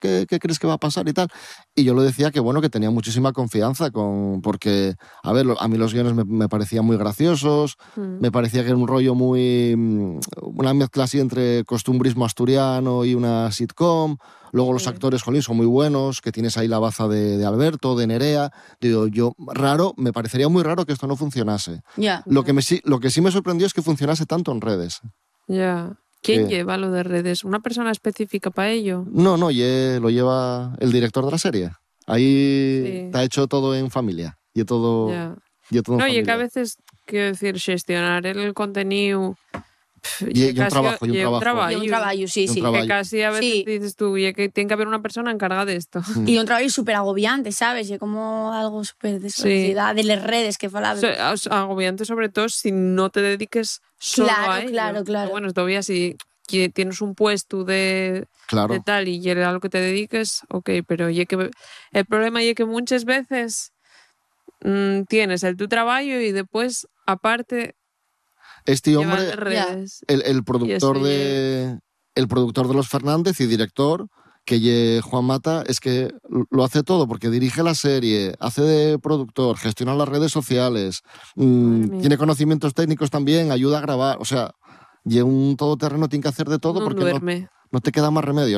¿qué crees que va a pasar y tal? Y yo le decía que bueno, que tenía muchísima confianza porque, a ver, a mí los guiones me parecían muy graciosos, me parecía que era un rollo una mezcla así entre costumbrismo asturiano y una sitcom. Luego los actores, jolín, son muy buenos, que tienes ahí la baza de Alberto, de Nerea. Digo, me parecería muy raro que esto no funcionase. Ya. Lo que sí me sorprendió es que funcionase tanto en redes. Ya. ¿Quién lleva lo de redes? ¿Una persona específica para ello? No, lo lleva el director de la serie. Ahí está hecho todo en familia. Y todo, Ya. en familia. Oye, que a veces, quiero decir, gestionar el contenido... Y un trabajo, sí. Que casi a veces dices tú, y que tiene que haber una persona encargada de esto. Y un trabajo súper agobiante, ¿sabes? Y como algo súper de sociedad, de las redes que falaba. Agobiante sobre todo si no te dediques solo a ello. Claro. Pero bueno, todavía si tienes un puesto de tal y a lo que te dediques, ok, pero el problema es que muchas veces tienes tu trabajo y después, aparte... Este hombre, el productor de Los Fernández y director, que Juan Mata, es que lo hace todo, porque dirige la serie, hace de productor, gestiona las redes sociales, tiene conocimientos técnicos también, ayuda a grabar, o sea, y un todoterreno tiene que hacer de todo porque no te queda más remedio,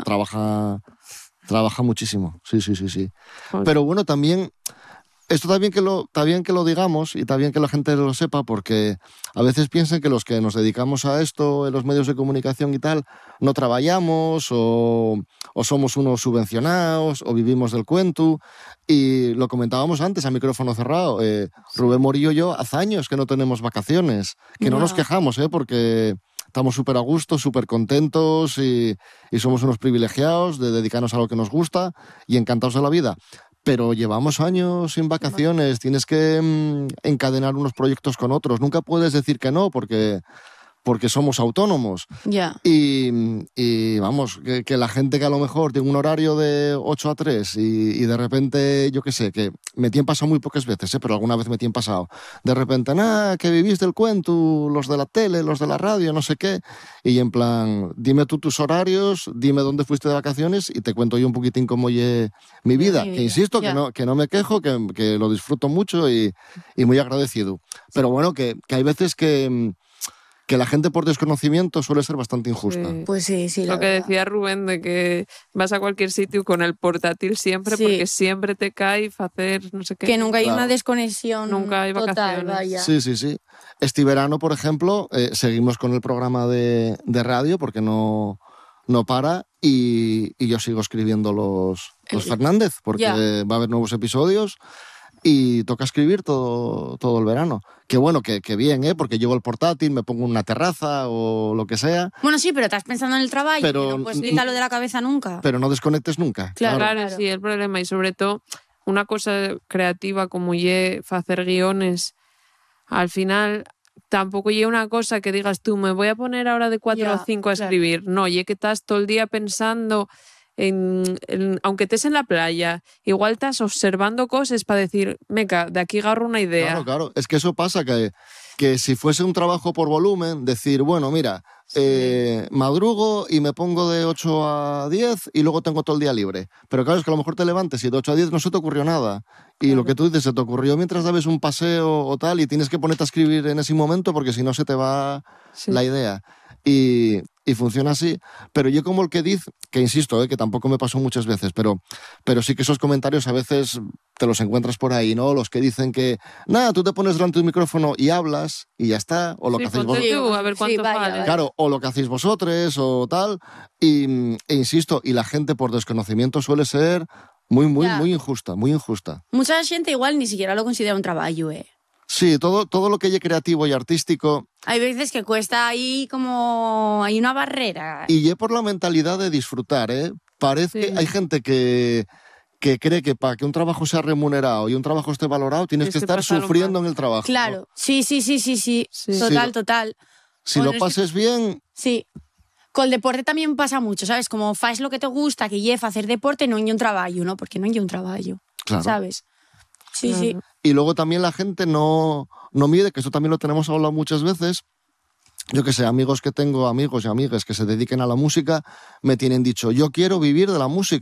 trabaja muchísimo, sí. Joder. Pero bueno, también... Esto está bien que lo digamos y está bien que la gente lo sepa, porque a veces piensan que los que nos dedicamos a esto en los medios de comunicación y tal, no trabajamos o somos unos subvencionados o vivimos del cuento. Y lo comentábamos antes a micrófono cerrado. Rubén Morillo y yo hace años que no tenemos vacaciones, que no nos quejamos, porque... Estamos súper a gusto, súper contentos y somos unos privilegiados de dedicarnos a lo que nos gusta y encantados de la vida. Pero llevamos años sin vacaciones, tienes que encadenar unos proyectos con otros. Nunca puedes decir que no, porque somos autónomos. Ya. Y vamos, que la gente que a lo mejor tiene un horario de 8 a 3 y de repente, yo qué sé, que me tienen pasado muy pocas veces, pero alguna vez me tienen pasado. De repente, que viviste el cuento, los de la tele, los de la radio, no sé qué. Y en plan, dime tú tus horarios, dime dónde fuiste de vacaciones y te cuento yo un poquitín cómo es mi vida. Que insisto, que no me quejo, que lo disfruto mucho y muy agradecido. Pero bueno, que hay veces que la gente por desconocimiento suele ser bastante injusta. Sí. Pues sí. Lo que decía Rubén, de que vas a cualquier sitio con el portátil siempre, porque siempre te cae hacer no sé qué. Que nunca hay una desconexión. Nunca hay vacaciones. Total, vaya. Sí. Este verano, por ejemplo, seguimos con el programa de radio porque no para y yo sigo escribiendo los Fernández porque va a haber nuevos episodios. Y toca escribir todo el verano. Que bueno, que bien, porque llevo el portátil, me pongo en una terraza o lo que sea. Bueno, sí, pero estás pensando en el trabajo, pero no puedes quitarlo de la cabeza nunca. Pero no desconectes nunca. Claro, sí, el problema. Y sobre todo, una cosa creativa como hacer guiones, al final tampoco es una cosa que digas tú, me voy a poner ahora de 4 o 5 a escribir. No, y que estás todo el día pensando... aunque estés en la playa, igual estás observando cosas para decir, meca, de aquí agarro una idea. Claro, es que eso pasa, que si fuese un trabajo por volumen, decir, bueno, mira, madrugo y me pongo de 8 a 10 y luego tengo todo el día libre. Pero claro, es que a lo mejor te levantes y de 8 a 10 no se te ocurrió nada. Y lo que tú dices, se te ocurrió mientras dabes un paseo o tal y tienes que ponerte a escribir en ese momento porque si no se te va la idea. Y funciona así, pero yo como el que dice, que insisto, que tampoco me pasó muchas veces, pero sí que esos comentarios a veces te los encuentras por ahí, ¿no? Los que dicen que, tú te pones delante del micrófono y hablas y ya está, o lo que hacéis vosotros. A ver cuánto vale. Claro, o lo que hacéis vosotros o tal, e insisto, y la gente por desconocimiento suele ser muy injusta, muy injusta. Mucha gente igual ni siquiera lo considera un trabajo, Sí, todo lo que es creativo y artístico... Hay veces que cuesta ahí como... Hay una barrera. Y es por la mentalidad de disfrutar, Parece que hay gente que cree que para que un trabajo sea remunerado y un trabajo esté valorado tienes que estar sufriendo en el trabajo. Claro, ¿no? Sí. Total. Si lo pases bien... Sí. Con el deporte también pasa mucho, ¿sabes? Como fas lo que te gusta, que lleva hacer deporte, no hay un trabajo, ¿no? Porque no hay un trabajo, claro. ¿Sabes? Sí. Y luego también la gente no mide, que eso también lo tenemos hablado muchas veces, yo qué sé, amigos y amigas que se dediquen a la música, me tienen dicho, yo quiero vivir de la música.